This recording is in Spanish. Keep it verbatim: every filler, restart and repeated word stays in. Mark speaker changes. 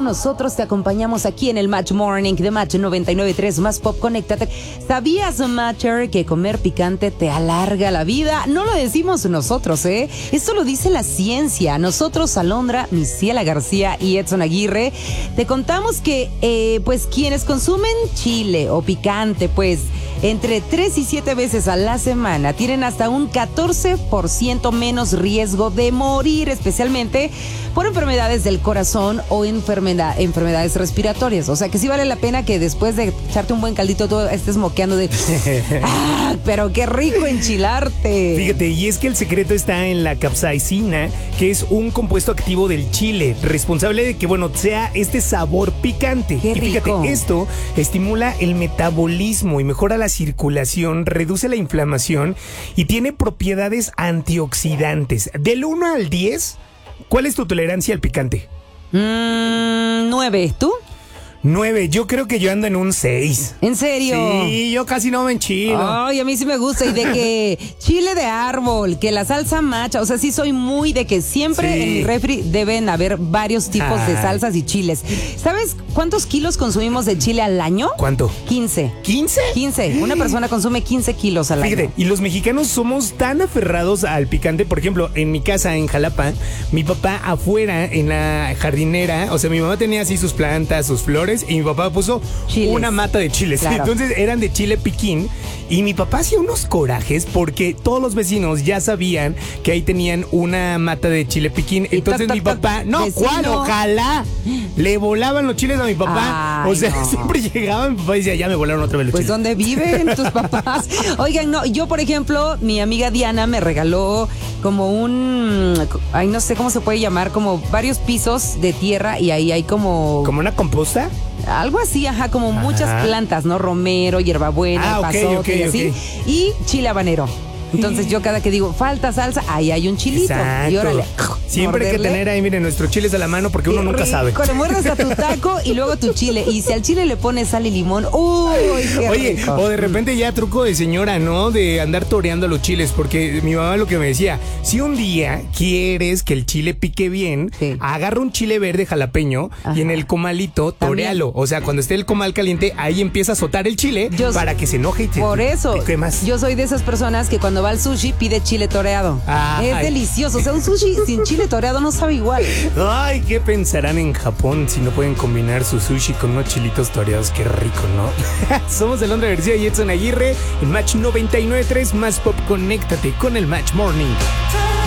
Speaker 1: nosotros te acompañamos aquí en el Match Morning de Match noventa y nueve punto tres Más Pop. Conéctate. ¿Sabías, Matcher, que comer picante te alarga la vida? No lo decimos nosotros, ¿eh? Esto lo dice la ciencia. Nosotros, Alondra, Misiela García y Edson Aguirre, te contamos que, eh, pues, quienes consumen chile o picante, pues, entre tres y siete veces a la semana, tienen hasta un catorce por ciento menos riesgo de morir, especialmente por enfermedades del corazón o enfermedad, enfermedades respiratorias. O sea que sí vale la pena que después de echarte un buen caldito tú estés moqueando de ¡ah! Pero qué rico enchilarte.
Speaker 2: Fíjate, y es que el secreto está en la capsaicina, que es un compuesto activo del chile, responsable de que, bueno, sea este sabor picante.
Speaker 1: Qué
Speaker 2: y fíjate,
Speaker 1: rico.
Speaker 2: esto estimula el metabolismo y mejora la circulación, reduce la inflamación y tiene propiedades antioxidantes. Del uno al diez, ¿cuál es tu tolerancia al picante?
Speaker 1: Mm, nueve. ¿Tú?
Speaker 2: nueve, yo creo que yo ando en un seis.
Speaker 1: ¿En serio?
Speaker 2: Sí, yo casi no me enchilo.
Speaker 1: Ay, a mí sí me gusta. Y de que chile de árbol, que la salsa macha. O sea, sí soy muy de que siempre
Speaker 2: Sí.
Speaker 1: en mi refri deben haber varios tipos de
Speaker 2: Ay.
Speaker 1: salsas y chiles. ¿Sabes cuántos kilos consumimos de chile al año?
Speaker 2: ¿Cuánto?
Speaker 1: quince.
Speaker 2: ¿quince?
Speaker 1: quince. Una persona consume quince kilos al
Speaker 2: Fíjate,
Speaker 1: año.
Speaker 2: y los mexicanos somos tan aferrados al picante. Por ejemplo, en mi casa, en Jalapa, mi papá afuera, en la jardinera, o sea, mi mamá tenía así sus plantas, sus flores, y mi papá puso
Speaker 1: Chiles.
Speaker 2: una mata de chiles.
Speaker 1: Claro.
Speaker 2: Entonces eran de chile piquín, y mi papá hacía unos corajes porque todos los vecinos ya sabían que ahí tenían una mata de chile piquín.
Speaker 1: Y
Speaker 2: Entonces
Speaker 1: toc,
Speaker 2: mi
Speaker 1: toc, toc,
Speaker 2: papá, no,
Speaker 1: vecino.
Speaker 2: ¿cuál? Ojalá. Le volaban los chiles a mi papá.
Speaker 1: Ay,
Speaker 2: o sea,
Speaker 1: no.
Speaker 2: siempre llegaba mi papá y decía, ya me volaron otra vez los
Speaker 1: Pues
Speaker 2: chiles.
Speaker 1: ¿dónde viven tus papás? Oigan, no, yo por ejemplo, mi amiga Diana me regaló como un, ay, no sé cómo se puede llamar, como varios pisos de tierra y ahí hay como,
Speaker 2: ¿Como una composta?
Speaker 1: algo así, ajá, como muchas plantas, ¿no? Romero, hierbabuena,
Speaker 2: Ah, ok,
Speaker 1: pasote
Speaker 2: ok,
Speaker 1: y así.
Speaker 2: ok.
Speaker 1: Y chile habanero. Entonces yo cada que digo, falta salsa, ahí hay un chilito.
Speaker 2: Exacto.
Speaker 1: Y órale.
Speaker 2: Siempre hay que
Speaker 1: morderle.
Speaker 2: tener ahí, miren, nuestros chiles a la mano porque uno
Speaker 1: Qué
Speaker 2: nunca
Speaker 1: rico,
Speaker 2: sabe.
Speaker 1: Le muerdes a tu taco y luego tu chile. Y si al chile le pones sal y limón, ¡uy, qué
Speaker 2: Oye,
Speaker 1: rico!
Speaker 2: o de repente ya truco de señora, ¿no? De andar toreando los chiles, porque mi mamá lo que me decía, si un día quieres que el chile pique bien,
Speaker 1: Sí.
Speaker 2: agarra un chile verde jalapeño
Speaker 1: Ajá.
Speaker 2: y en el comalito torealo. O sea, cuando esté el comal caliente, ahí empieza a azotar el chile
Speaker 1: Yo-
Speaker 2: para que se enoje y te
Speaker 1: Por eso,
Speaker 2: pique más.
Speaker 1: yo soy de esas personas que cuando va al sushi pide chile toreado.
Speaker 2: Ah,
Speaker 1: es
Speaker 2: ay.
Speaker 1: delicioso. O sea, un sushi sin chile toreado no sabe igual.
Speaker 2: Ay, ¿qué pensarán en Japón si no pueden combinar su sushi con unos chilitos toreados? Qué rico, ¿no? Somos Alondra García y Edson Aguirre en Match noventa y nueve punto tres Más Pop. Conéctate con el Match Morning.